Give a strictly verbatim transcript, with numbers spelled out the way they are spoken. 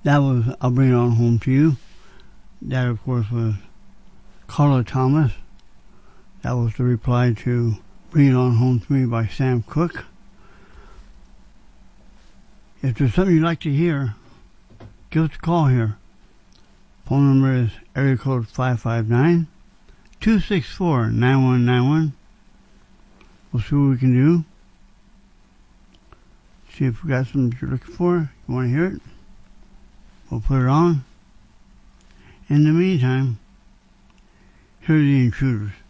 That was I'll Bring It On Home to You. That, of course, was Carla Thomas. That was the reply to Bring It On Home to Me by Sam Cooke. If there's something you'd like to hear, give us a call here. Phone number is area code five five nine, two six four, nine one nine one. We'll see what we can do. See if we got something you're looking for. You want to hear it? We'll put it on. In the meantime, here are the Intruders.